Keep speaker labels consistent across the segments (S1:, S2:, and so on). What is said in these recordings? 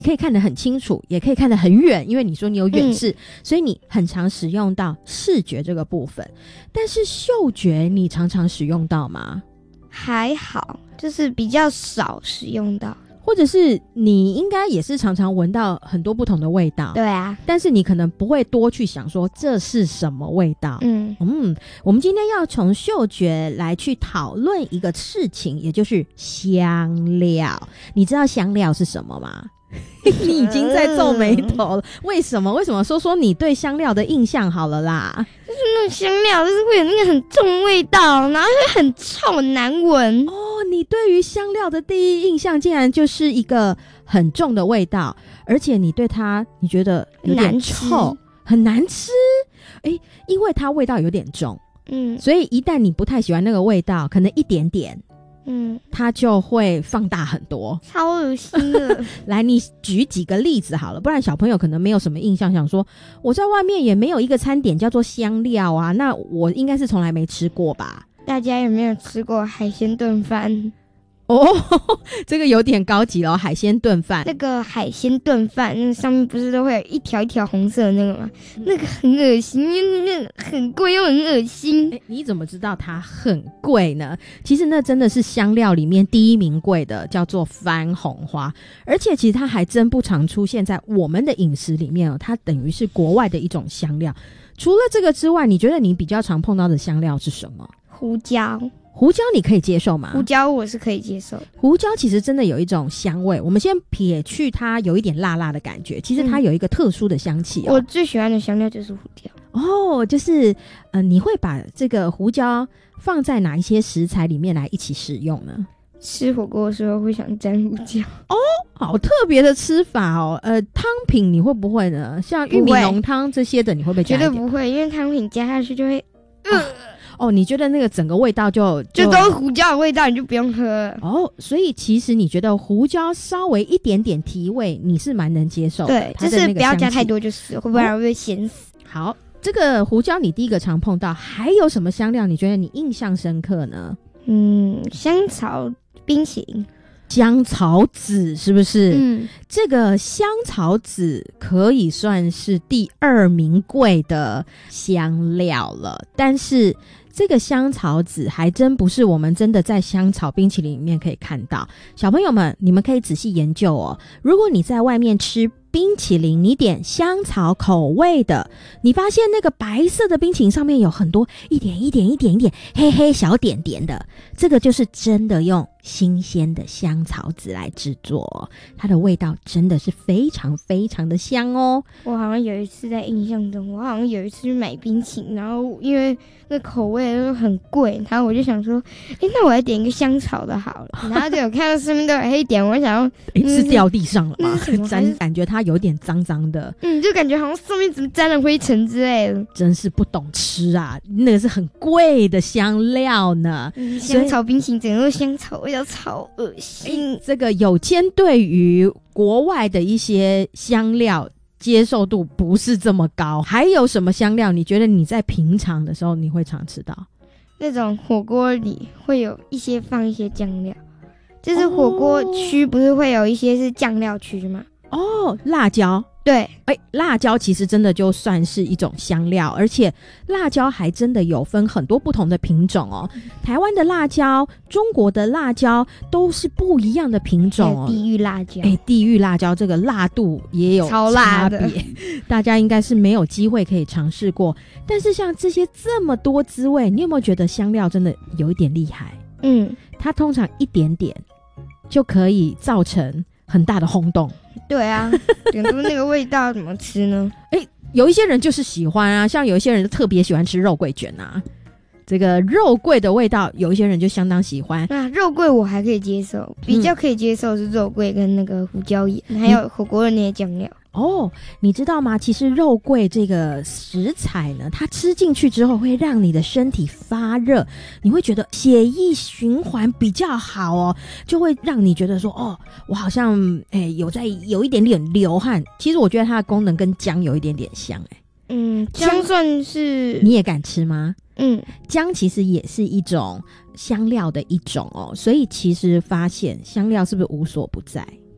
S1: 可以看得很清楚，也可以看得很远，因为你说你有远视，所以你很常使用到视觉这个部分。但是嗅觉你常常使用到吗？
S2: 还好，就是比较少使用到。
S1: 或者是你应该也是常常闻到很多不同的味道。
S2: 对啊，
S1: 但是你可能不会多去想说这是什么味道。我们今天要从嗅觉来去讨论一个事情，也就是香料。你知道香料是什么吗？你已经在皱眉头了。为什么说你对香料的印象好了啦？
S2: 就是那种香料就是会有那个很重的味道，然后会很臭很难闻。
S1: 你对于香料的第一印象竟然就是一个很重的味道，而且你对它你觉得有点臭很难吃。因为它味道有点重，所以一旦你不太喜欢那个味道，可能一点点它就会放大很多，
S2: 超恶心的。
S1: 来，你举几个例子好了，不然小朋友可能没有什么印象，想说我在外面也没有一个餐点叫做香料啊，那我应该是从来没吃过吧。
S2: 大家有没有吃过海鲜炖饭？
S1: 这个有点高级了，海鲜炖饭。
S2: 那个海鲜炖饭那上面不是都会有一条一条红色的那个吗？那个很恶心，那个很贵又很恶心。
S1: 你怎么知道它很贵呢？其实那真的是香料里面第一名贵的，叫做番红花。而且其实它还真不常出现在我们的饮食里面它等于是国外的一种香料。除了这个之外，你觉得你比较常碰到的香料是什么？
S2: 胡椒。
S1: 胡椒你可以接受吗？
S2: 胡椒我是可以接受。
S1: 胡椒其实真的有一种香味，我们先撇去它有一点辣辣的感觉，其实它有一个特殊的香气
S2: 我最喜欢的香料就是胡椒。
S1: 就是你会把这个胡椒放在哪一些食材里面来一起使用呢？
S2: 吃火锅的时候会想沾胡椒。
S1: 好特别的吃法汤品你会不会呢？像玉米浓汤这些的你会不会加一点？
S2: 绝对不会，因为汤品加下去就会
S1: 你觉得那个整个味道就
S2: 都是胡椒的味道，你就不用喝了。
S1: 所以其实你觉得胡椒稍微一点点提味你是蛮能接受的。
S2: 对，就是不要加太多就是会不然会咸死。
S1: 好，这个胡椒你第一个常碰到，还有什么香料你觉得你印象深刻呢？
S2: 香草冰淇淋。
S1: 香草籽是不是？这个香草籽可以算是第2名贵的香料了，但是这个香草籽还真不是我们真的在香草冰淇淋里面可以看到。小朋友们，你们可以仔细研究如果你在外面吃冰淇淋，你点香草口味的，你发现那个白色的冰淇淋上面有很多一点一点一点一点黑黑小点点的，这个就是真的用新鲜的香草籽来制作它的味道真的是非常非常的香哦。
S2: 我好像有一次在印象中，我好像有一次去买冰淇淋，然后因为那口味都很贵，然后我就想说那我来点一个香草的好了，然后就有看到上面都有黑点，我想要
S1: 是掉地上了吗？感觉它有点脏脏的，
S2: 就感觉好像上面怎么沾了灰尘之类的。
S1: 真是不懂吃啊，那个是很贵的香料呢。
S2: 香草冰淇淋整个香草味道超恶心。
S1: 这个有间对于国外的一些香料接受度不是这么高。还有什么香料你觉得你在平常的时候你会常吃到？
S2: 那种火锅里会有放一些酱料，就是火锅区不是会有一些是酱料区吗？
S1: 辣椒。
S2: 对，
S1: 辣椒其实真的就算是一种香料，而且辣椒还真的有分很多不同的品种台湾的辣椒、中国的辣椒都是不一样的品种
S2: 地狱辣椒。
S1: 地狱辣椒这个辣度也有
S2: 超辣的，
S1: 大家应该是没有机会可以尝试过。但是像这些这么多滋味，你有没有觉得香料真的有一点厉害？它通常一点点就可以造成很大的轰动。
S2: 对啊，点出那个味道怎么吃呢？
S1: 有一些人就是喜欢啊，像有一些人就特别喜欢吃肉桂卷啊，这个肉桂的味道有一些人就相当喜欢。
S2: 肉桂我还可以接受，比较可以接受是肉桂跟那个胡椒盐，还有火锅的那些酱料。
S1: 你知道吗？其实肉桂这个食材呢，它吃进去之后会让你的身体发热，你会觉得血液循环比较好就会让你觉得说我好像有一点点流汗。其实我觉得它的功能跟姜有一点点像
S2: 姜算是
S1: 你也敢吃吗？姜其实也是一种香料的一种所以其实发现香料是不是无所不在？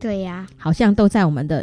S2: 对呀，
S1: 好像都在我们的